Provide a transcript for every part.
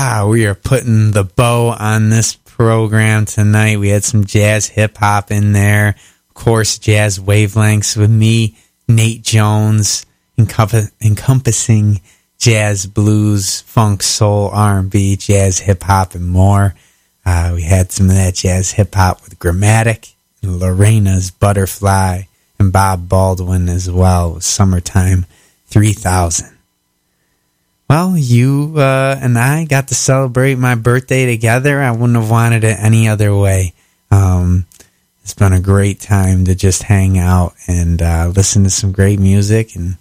We are putting the bow on this program tonight. We had some jazz hip-hop in there. Of course, jazz wavelengths with me, Nate Jones, encompassing jazz, blues, funk, soul, R&B, jazz, hip-hop, and more. We had some of that jazz hip-hop with Grammatic, and Lorena's Butterfly, and Bob Baldwin as well with Summertime 3000. Well, you and I got to celebrate my birthday together. I wouldn't have wanted it any other way. It's been a great time to just hang out and listen to some great music and,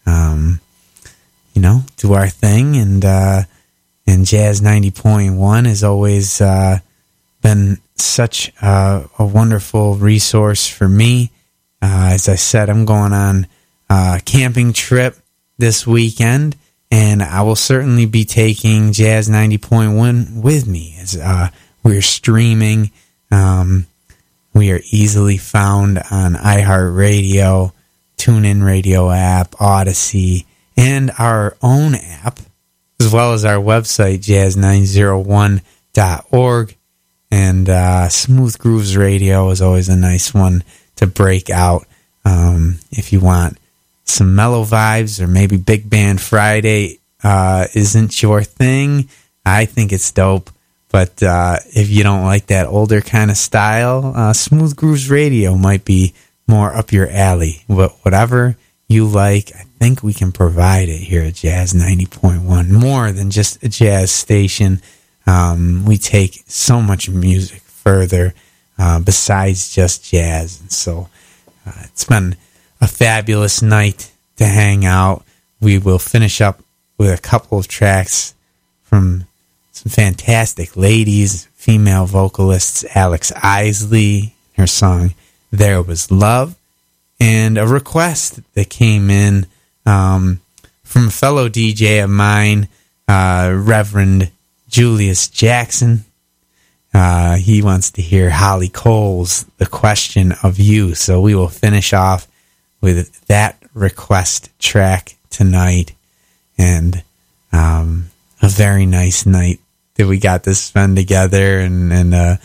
do our thing. And Jazz 90.1 has always been such a wonderful resource for me. As I said, I'm going on a camping trip this weekend, and I will certainly be taking Jazz 90.1 with me as we're streaming. We are easily found on iHeartRadio, TuneIn Radio app, Odyssey, and our own app, as well as our website, jazz901.org. And Smooth Grooves Radio is always a nice one to break out if you want some mellow vibes, or maybe Big Band Friday isn't your thing. I think it's dope, but if you don't like that older kind of style, Smooth Grooves Radio might be more up your alley. But whatever you like, I think we can provide it here at Jazz 90.1. More than just a jazz station. We take so much music further besides just jazz. And so it's been a fabulous night to hang out. We will finish up with a couple of tracks from some fantastic ladies, female vocalists, Alex Isley, her song There Was Love, and a request that came in from a fellow DJ of mine, Reverend Julius Jackson. He wants to hear Holly Cole's The Question of You. So we will finish off with that request track tonight. And a very nice night that we got to spend together, and a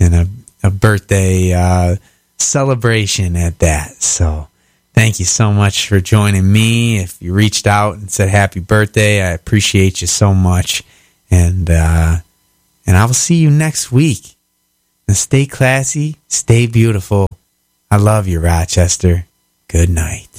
birthday celebration at that. So thank you so much for joining me. If you reached out and said happy birthday, I appreciate you so much. And I will see you next week. Now stay classy, stay beautiful. I love you, Rochester. Good night.